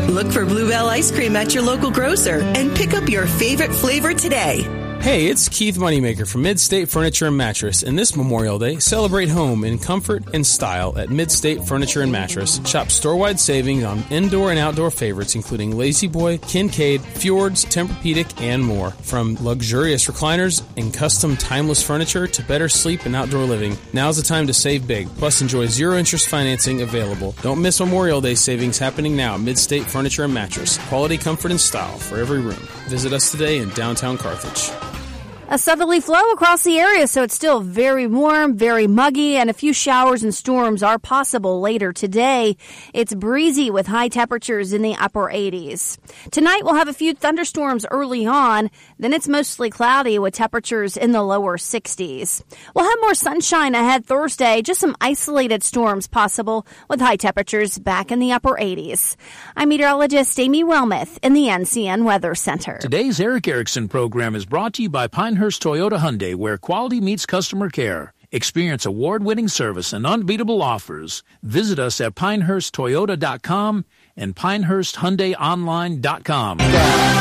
Look for Bluebell ice cream at your local grocer and pick up your favorite flavor today. Hey, it's Keith Moneymaker from Mid-State Furniture and Mattress, and this Memorial Day, celebrate home in comfort and style at Mid-State Furniture and Mattress. Shop store-wide savings on indoor and outdoor favorites, including Lazy Boy, Kincaid, Fjords, Tempur-Pedic, and more. From luxurious recliners and custom timeless furniture to better sleep and outdoor living, now's the time to save big. Plus, enjoy zero-interest financing available. Don't miss Memorial Day savings happening now at Mid-State Furniture and Mattress. Quality, comfort, and style for every room. Visit us today in downtown Carthage. A southerly flow across the area, so it's still very warm, very muggy, and a few showers and storms are possible later today. It's breezy with high temperatures in the upper 80s. Tonight we'll have a few thunderstorms early on, then it's mostly cloudy with temperatures in the lower 60s. We'll have more sunshine ahead Thursday, just some isolated storms possible with high temperatures back in the upper 80s. I'm meteorologist Amy Wilmoth in the NCN Weather Center. Today's Eric Erickson program is brought to you by Pinehurst Toyota Hyundai, where quality meets customer care. Experience award-winning service and unbeatable offers. Visit us at pinehursttoyota.com and pinehursthyundaiponline.com.